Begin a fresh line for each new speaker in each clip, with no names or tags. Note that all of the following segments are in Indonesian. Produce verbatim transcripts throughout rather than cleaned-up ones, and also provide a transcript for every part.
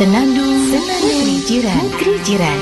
Senandung, Senandung Negeri Jiran, Negeri Jiran.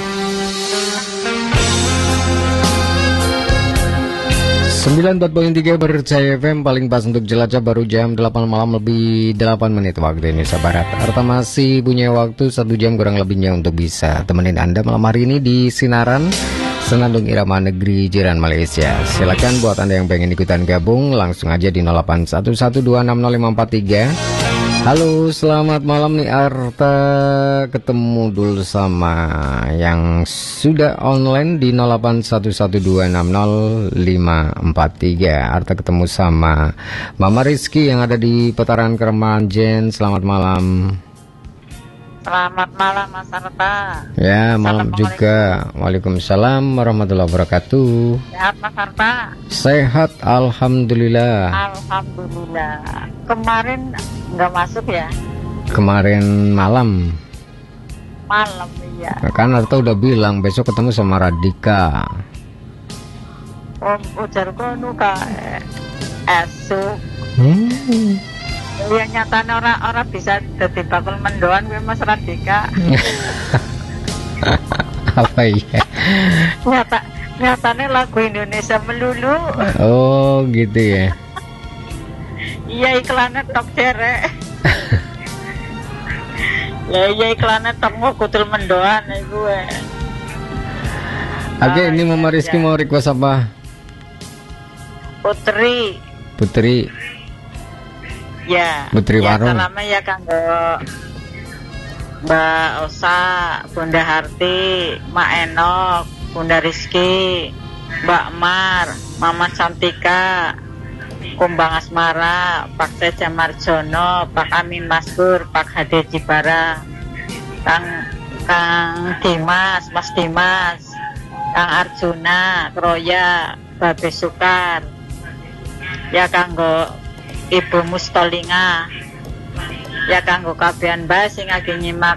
sembilan puluh empat koma tiga Berjaya F M, paling pas untuk jelajah, baru jam delapan malam lebih delapan menit waktu Indonesia Barat. Arta masih punya waktu satu jam kurang lebihnya untuk bisa temenin Anda malam hari ini di Sinaran Senandung Irama Negeri Jiran Malaysia. Silakan buat Anda yang pengen ikutan gabung, langsung aja di nol delapan satu satu dua enam nol lima empat tiga. Halo, selamat malam nih Arta. Ketemu dulu sama yang sudah online di nol delapan satu satu dua enam nol lima empat tiga. Arta ketemu sama Mama Rizky yang ada di Petaran Keremanjen. Selamat malam.
Selamat malam Mas Arta.
Ya, malam juga. Waalaikumsalam warahmatullahi wabarakatuh.
Sehat Mas Arta?
Sehat, alhamdulillah.
Alhamdulillah. Kemarin nggak masuk ya?
Kemarin malam.
Malam iya.
Kan Arta udah bilang besok ketemu sama Radika.
Om ujarku nuka esok.
Hmm.
Yang nyatanya orang-orang bisa jadi bakul mendoan gue Mas Radika.
Apa ya?
Nyata, nyatanya lagu Indonesia melulu.
Oh gitu ya.
Iya iklannya top derek. Ya iya iklannya top mau kutul mendoan ya gue.
Oke, ini
iya,
Mama Rizky
iya.
mau request apa?
Putri.
Putri.
Ya,
Putri
ya
Warung.
selama ya kanggo Mbak Osa, Bunda Harti, Mak Enok, Bunda Rizky, Mbak Mar, Mama Santika, Kumbang Asmara, Pak Seja Marjono, Pak Amin Maskur, Pak Hade Jibara, Kang Kang Dimas, Mas Dimas, Kang Arjuna, Kroya, Babe Sukar, ya kanggo Ibu Mustolinga, ya kanggo kabehan bae sing lagi nyimak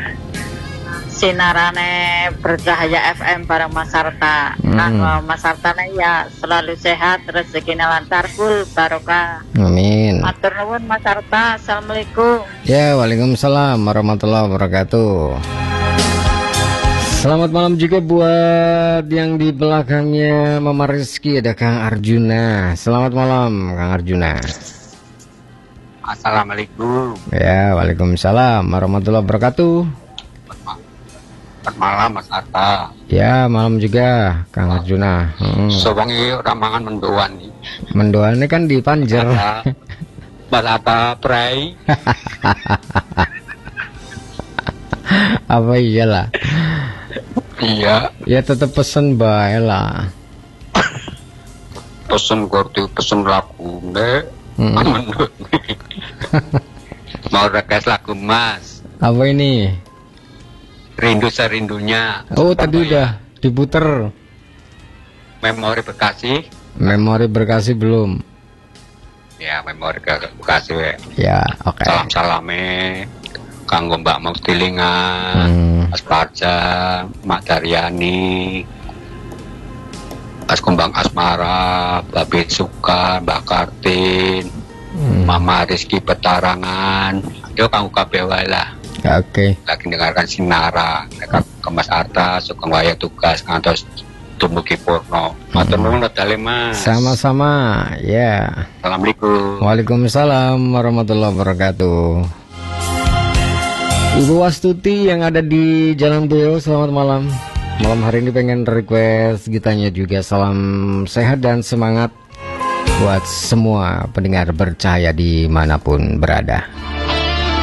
sinarane Bercahaya F M bareng Mas Arta.
Hmm.
Kanggo Mas Arta ya selalu sehat, rezekinya lancar, full barokah.
Amin.
Matur nuwun Mas Arta. Assalamualaikum.
Ya, waalaikumsalam warahmatullahi wabarakatuh. Selamat malam juga buat yang di belakangnya Mama Rizky, ada Kang Arjuna. Selamat malam Kang Arjuna.
Assalamualaikum.
Ya, waalaikumsalam warahmatullahi wabarakatuh.
Selamat malam Mas Arta.
Ya, malam juga Kang Arjuna. Hmm.
Sobangi orang mangan mendoan nih.
Mendoan ini kan di Panjer.
Mas Arta pray.
Apa iyalah.
Iya.
Ya tetap pesen bae lah.
Pesen gorti, pesen lagu nek.
Hmm.
Mau request lagu Mas.
Apa ini?
Rindu serindunya.
Oh, tadi udah diputer.
Memori Bekasi.
Memori Bekasi belum.
Ya, memori ke Bekasi we.
Ya, oke. Okay.
Salam salame kanggo Mbak Maustilinga,
Hmm.
Mas Parja, Mak Daryani, Mas Kumbang Asmara, Babe Suka, Mbak Kartin,
Hmm.
Mama Rizky Petarangan. Yo kanggo kabeh wae lah.
Ya, oke. Okay.
Lagi dengarkan Sinara, mereka ke Mas Arta, Sugeng Waya tugas ngantos Tumugi Purno. Matur nuwun dalem Mas.
Sama-sama. Ya.
Assalamualaikum.
Waalaikumsalam warahmatullahi wabarakatuh. Ibu Wastuti yang ada di Jalan Beo, selamat malam. Malam hari ini pengen request gitanya juga. Salam sehat dan semangat buat semua pendengar Bercahaya dimanapun berada.